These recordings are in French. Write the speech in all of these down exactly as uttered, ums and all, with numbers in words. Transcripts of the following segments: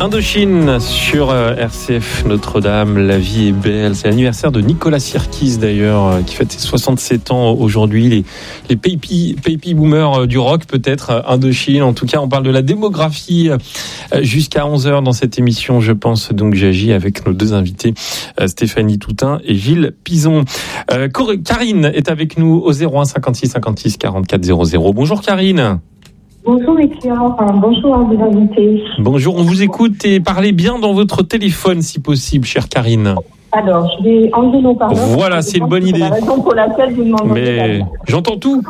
Indochine sur R C F Notre-Dame, la vie est belle. C'est l'anniversaire de Nicolas Sirkis d'ailleurs, qui fête ses soixante-sept ans aujourd'hui. Les, les baby, baby boomers du rock peut-être, Indochine. En tout cas, on parle de la démographie jusqu'à onze heures dans cette émission. Je pense donc j'agis avec nos deux invités, Stéphanie Toutain et Gilles Pizon. Euh, Karine est avec nous au zéro un cinquante-six cinquante-six quarante-quatre zéro zéro. Bonjour Karine. Bonjour les clients, enfin, bonjour à vos invités. Bonjour, on vous écoute et parlez bien dans votre téléphone si possible, chère Karine. Alors, je vais enlever nos parleurs. Voilà, c'est une bonne idée. C'est la raison pour laquelle je vous demande. Mais j'entends tout.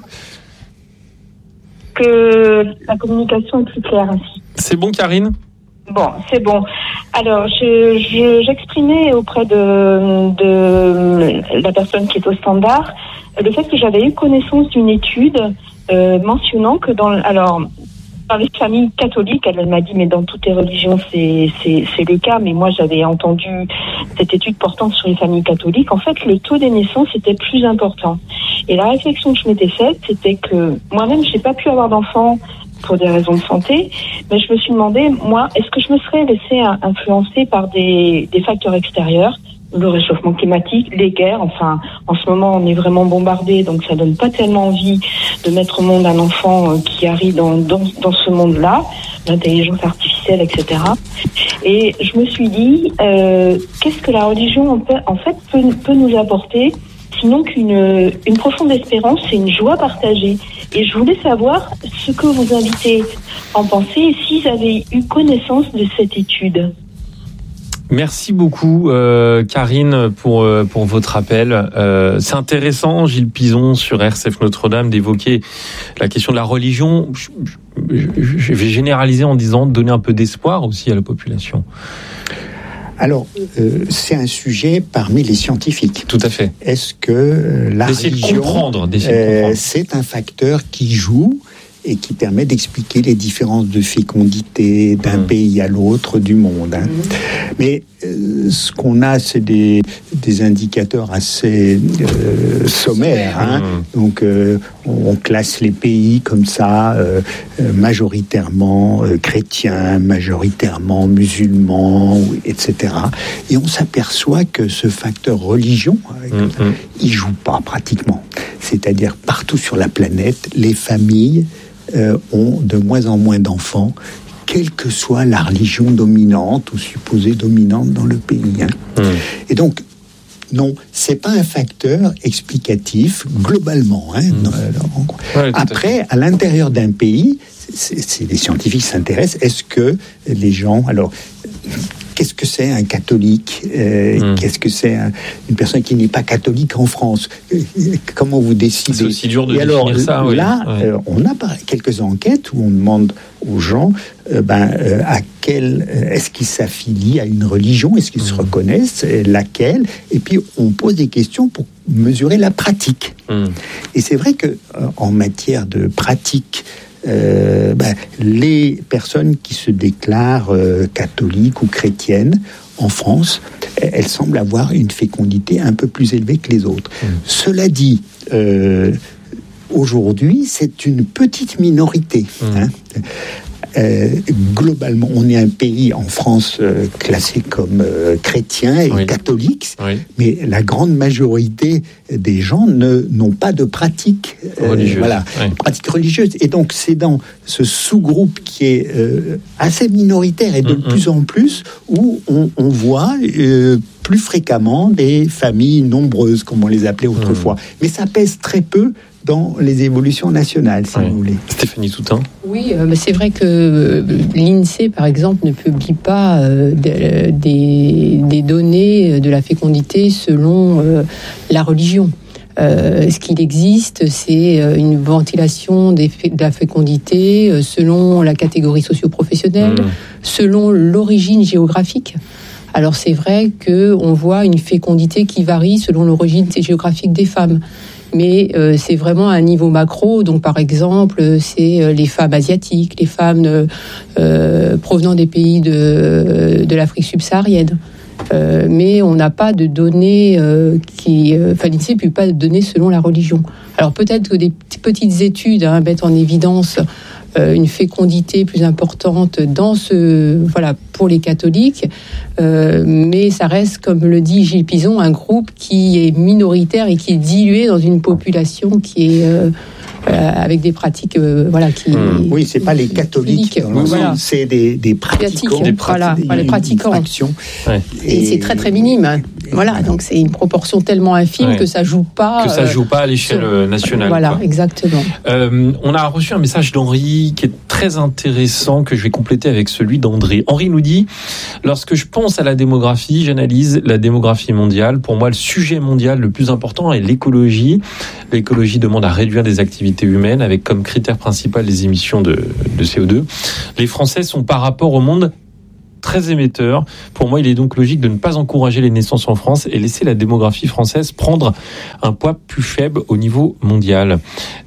Que la communication est plus claire ainsi. C'est bon, Karine ? Bon, c'est bon. Alors, je, je, j'exprimais auprès de, de la personne qui est au standard le fait que j'avais eu connaissance d'une étude euh, mentionnant que dans, alors, dans les familles catholiques, elle, elle m'a dit, mais dans toutes les religions, c'est, c'est, c'est le cas, mais moi, j'avais entendu cette étude portant sur les familles catholiques. En fait, le taux des naissances était plus important. Et la réflexion que je m'étais faite, c'était que moi-même, j'ai pas pu avoir d'enfants pour des raisons de santé, mais je me suis demandé, moi, est-ce que je me serais laissée influencer par des, des facteurs extérieurs, le réchauffement climatique, les guerres, enfin, en ce moment, on est vraiment bombardé, donc ça donne pas tellement envie de mettre au monde un enfant qui arrive dans, dans, dans ce monde-là, l'intelligence artificielle, et cetera. Et je me suis dit, euh, qu'est-ce que la religion, en fait, en fait peut, peut nous apporter, sinon qu'une une profonde espérance et une joie partagée. Et je voulais savoir ce que vos invités en pensaient et s'ils avaient eu connaissance de cette étude. Merci beaucoup, euh, Karine, pour euh, pour votre appel. Euh, c'est intéressant, Gilles Pizon, sur R C F Notre-Dame, d'évoquer la question de la religion. Je, je, je vais généraliser en disant donner un peu d'espoir aussi à la population. Alors, euh, c'est un sujet parmi les scientifiques. Tout à fait. Est-ce que euh, la d'essayer religion, de comprendre, d'essayer de comprendre. Euh, c'est un facteur qui joue et qui permet d'expliquer les différences de fécondité d'un mmh. pays à l'autre du monde. Hein. Mmh. Mais euh, ce qu'on a, c'est des, des indicateurs assez euh, sommaires. Hein. Mmh. Donc, euh, on classe les pays comme ça, euh, majoritairement euh, chrétiens, majoritairement musulmans, et cetera. Et on s'aperçoit que ce facteur religion, mmh. il joue pas pratiquement. C'est-à-dire partout sur la planète, les familles Euh, ont de moins en moins d'enfants, quelle que soit la religion dominante ou supposée dominante dans le pays. Hein. Mmh. Et donc, non, c'est pas un facteur explicatif globalement. Hein. Mmh. Ouais, Après, à l'intérieur d'un pays, c'est, c'est, les scientifiques s'intéressent. Est-ce que les gens, alors, qu'est-ce que c'est un catholique euh, mmh. Qu'est-ce que c'est un, une personne qui n'est pas catholique en France? Comment vous décidez? C'est aussi dur de Et définir alors, ça. Là, oui. ouais. euh, on a quelques enquêtes où on demande aux gens euh, ben, euh, à quelle, euh, est-ce qu'ils s'affilient à une religion, est-ce qu'ils mmh. se reconnaissent, euh, laquelle, et puis on pose des questions pour mesurer la pratique. Mmh. Et c'est vrai que euh, en matière de pratique, Euh, ben, les personnes qui se déclarent euh, catholiques ou chrétiennes en France, elles semblent avoir une fécondité un peu plus élevée que les autres. Mmh. Cela dit, euh, aujourd'hui, c'est une petite minorité. Mmh. Hein. Euh, globalement, on est un pays en France euh, classé comme euh, chrétien et oui. catholique, oui. mais la grande majorité des gens ne, n'ont pas de pratique euh, religieuse. Voilà, oui. pratique religieuse. Et donc, c'est dans ce sous-groupe qui est euh, assez minoritaire et de mm-hmm. plus en plus où on, on voit euh, plus fréquemment des familles nombreuses, comme on les appelait autrefois. Mm. Mais ça pèse très peu dans les évolutions nationales, si oui. vous voulez. Stéphanie Toutain. Oui, euh, c'est vrai que euh, l'INSEE, par exemple, ne publie pas euh, des, des, des données de la fécondité selon euh, la religion. Euh, ce qu'il existe, c'est une ventilation des, de la fécondité euh, selon la catégorie socio-professionnelle, mmh. selon l'origine géographique. Alors c'est vrai qu'on voit une fécondité qui varie selon l'origine géographique des femmes. Mais euh, c'est vraiment à un niveau macro. Donc, par exemple, c'est euh, les femmes asiatiques, les femmes euh, provenant des pays de, de l'Afrique subsaharienne. Euh, mais on n'a pas de données euh, qui... Enfin, l'INSEE ne peut pas de données selon la religion. Alors, peut-être que des petites études hein, mettent en évidence euh, une fécondité plus importante dans ce, voilà, pour les catholiques, euh, mais ça reste, comme le dit Gilles Pizon, un groupe qui est minoritaire et qui est dilué dans une population qui est euh, euh, avec des pratiques, euh, voilà, qui. Mmh. Oui, c'est pas les catholiques, dans voilà. c'est des, des pratiquants, des voilà, des, les pratiquants. Ouais. Et, et c'est très très minime. Hein. Voilà, donc c'est une proportion tellement infime ouais. que ça joue pas. Que ça joue pas à l'échelle euh, nationale. Voilà, quoi. Exactement. Euh, on a reçu un message d'Henri qui est très intéressant que je vais compléter avec celui d'André. Henri nous dit: lorsque je pense à la démographie, j'analyse la démographie mondiale. Pour moi, le sujet mondial le plus important est l'écologie. L'écologie demande à réduire des activités humaines avec comme critère principal les émissions de, de C O deux. Les Français sont par rapport au monde très émetteur. Pour moi, il est donc logique de ne pas encourager les naissances en France et laisser la démographie française prendre un poids plus faible au niveau mondial.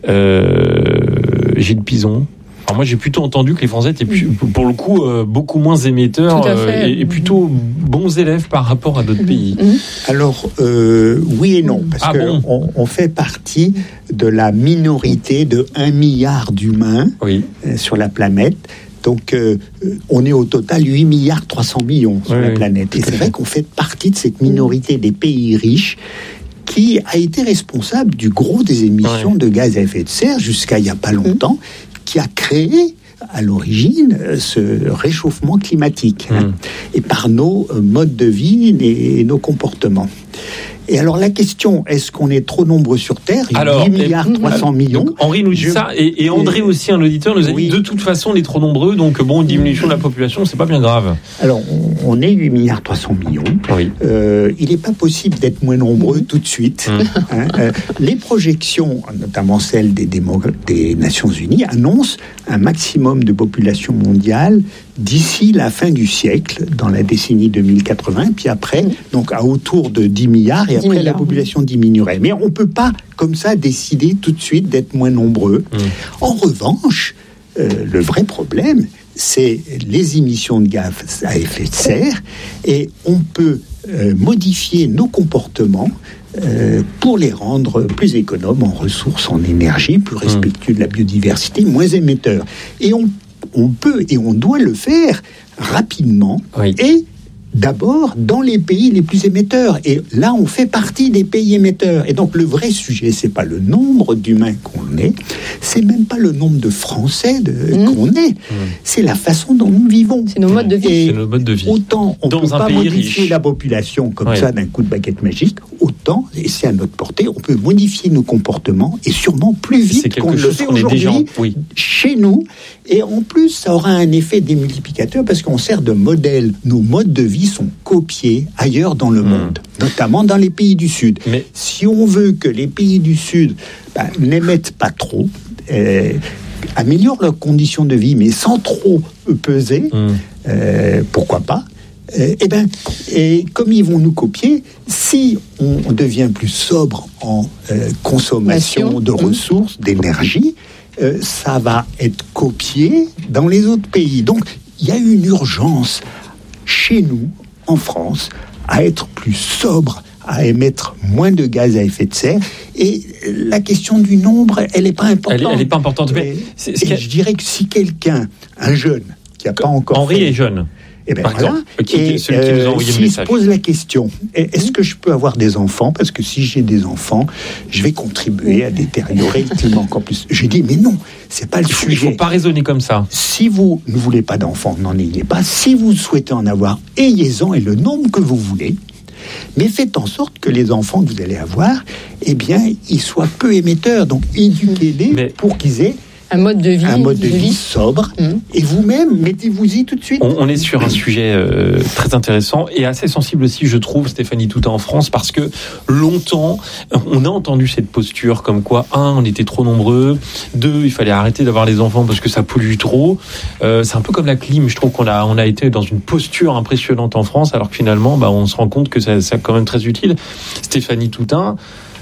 Euh, Gilles Pizon. Alors moi, j'ai plutôt entendu que les Français étaient, plus, pour le coup, euh, beaucoup moins émetteurs euh, et, et plutôt bons élèves par rapport à d'autres pays. Alors, euh, oui et non, parce ah qu'on bon on fait partie de la minorité de un milliard d'humains oui. euh, sur la planète. Donc, euh, on est au total huit milliards trois cents millions sur oui, la planète. Et c'est vrai qu'on fait partie de cette minorité des pays riches qui a été responsable du gros des émissions oui. de gaz à effet de serre jusqu'à il n'y a pas longtemps, qui a créé à l'origine ce réchauffement climatique mmh. hein, et par nos modes de vie et nos comportements. Et alors la question, est-ce qu'on est trop nombreux sur Terre ? Alors, huit milliards trois cents millions. Donc, Henri nous dit je... ça, et, et André et... aussi, un auditeur, nous a oui. dit de toute façon, on est trop nombreux, donc bon, une diminution de la population, c'est pas bien grave. Alors, on, on est huit milliards trois cents millions. Oui. Euh, il n'est pas possible d'être moins nombreux mmh. tout de suite. Mmh. Hein, euh, les projections, notamment celles des, démo... des Nations Unies, annoncent un maximum de population mondiale d'ici la fin du siècle, dans la décennie deux mille quatre-vingts, puis après, donc à autour de dix milliards, et après milliards. La population diminuerait. Mais on ne peut pas, comme ça, décider tout de suite d'être moins nombreux. Mmh. En revanche, euh, le vrai problème, c'est les émissions de gaz à effet de serre, et on peut euh, modifier nos comportements euh, pour les rendre plus économes en ressources, en énergie, plus respectueux mmh. de la biodiversité, moins émetteurs. Et on On peut et on doit le faire rapidement oui. et d'abord dans les pays les plus émetteurs. Et là, on fait partie des pays émetteurs. Et donc, le vrai sujet, c'est pas le nombre d'humains qu'on est, c'est même pas le nombre de Français de, mmh. qu'on est, mmh. c'est la façon dont nous vivons. C'est nos modes de vie. Et c'est nos modes de vie. Autant on ne peut pas modifier riche. la population comme oui. ça d'un coup de baguette magique, autant, et c'est à notre portée, on peut modifier nos comportements et sûrement plus vite qu'on le fait aujourd'hui déjà... oui. chez nous. Et en plus, ça aura un effet démultiplicateur parce qu'on sert de modèle. Nos modes de vie sont copiés ailleurs dans le mmh. monde, notamment dans les pays du Sud. Mais... Si on veut que les pays du Sud bah, n'émettent pas trop, euh, améliorent leurs conditions de vie, mais sans trop peser, mmh. euh, pourquoi pas ? Euh, et ben, et comme ils vont nous copier, si on devient plus sobre en euh, consommation de ressources, d'énergie, euh, ça va être copié dans les autres pays. Donc, il y a une urgence chez nous, en France, à être plus sobre, à émettre moins de gaz à effet de serre. Et la question du nombre, elle n'est pas importante. Elle n'est pas importante. Mais c'est, c'est et je dirais que si quelqu'un, un jeune, qui n'a pas encore Henri fait, est jeune. Et bien voilà, qui, et celui qui nous a envoyé euh, le message. se pose la question, est-ce que je peux avoir des enfants ? Parce que si j'ai des enfants, je vais contribuer à détériorer le climat encore plus. J'ai dit, mais non, c'est pas le il faut, sujet. Il ne faut pas raisonner comme ça. Si vous ne voulez pas d'enfants, n'en ayez pas. Si vous souhaitez en avoir, ayez-en et le nombre que vous voulez. Mais faites en sorte que les enfants que vous allez avoir, eh bien, ils soient peu émetteurs. Donc, éduquez-les mais... pour qu'ils aient un mode de vie, un mode de vie, vie sobre. Mmh. Et vous-même, mettez-vous-y tout de suite. On, on est sur un sujet euh, très intéressant et assez sensible aussi, je trouve, Stéphanie Toutain, en France, parce que longtemps, on a entendu cette posture comme quoi, un, on était trop nombreux, deux, il fallait arrêter d'avoir les enfants parce que ça pollue trop. Euh, c'est un peu comme la clim, je trouve qu'on a, on a été dans une posture impressionnante en France, alors que finalement, bah, on se rend compte que ça, c'est quand même très utile. Stéphanie Toutain,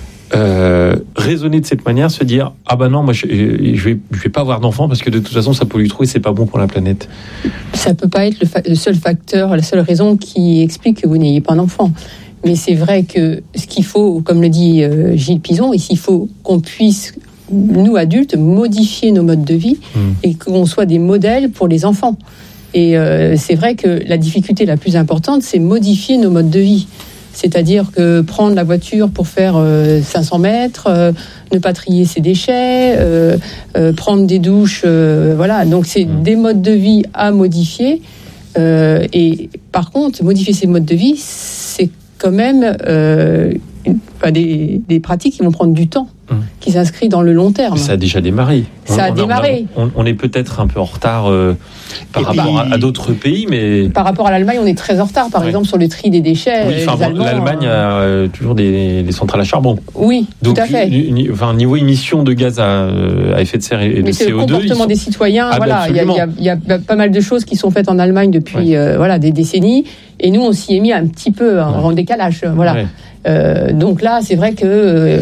Euh, raisonner de cette manière, se dire ah ben non, moi je, je vais je vais pas avoir d'enfants parce que de toute façon ça pollue trop et c'est pas bon pour la planète. Ça peut pas être le, fa- le seul facteur, la seule raison qui explique que vous n'ayez pas d'enfants. Mais c'est vrai que ce qu'il faut, comme le dit euh, Gilles Pizon, il faut qu'on puisse nous adultes, modifier nos modes de vie mmh. et qu'on soit des modèles pour les enfants. Et euh, c'est vrai que la difficulté la plus importante, c'est modifier nos modes de vie. C'est-à-dire que prendre la voiture pour faire euh, cinq cents mètres, euh, ne pas trier ses déchets, euh, euh, prendre des douches, euh, voilà. Donc c'est mmh. des modes de vie à modifier. Euh, et par contre, modifier ces modes de vie, c'est quand même euh, une, enfin, des, des pratiques qui vont prendre du temps, mmh. qui s'inscrivent dans le long terme. Ça a déjà démarré. Ça on, a on démarré. A, on, on est peut-être un peu en retard euh, par et rapport puis, à, à d'autres pays, mais... Par rapport à l'Allemagne, on est très en retard, par ouais. exemple, sur le tri des déchets. Oui, enfin, bon, l'Allemagne a euh, toujours des, des centrales à charbon. Oui, donc, tout à fait. Ni, enfin, niveau émissions de gaz à, à effet de serre et de mais c'est C O deux... le comportement sont... des citoyens, ah, voilà. Il y, y, y a pas mal de choses qui sont faites en Allemagne depuis ouais. euh, voilà, des décennies, et nous, on s'y est mis un petit peu hein, ouais. en décalage, voilà. Ouais. Euh, donc là, c'est vrai que... Euh,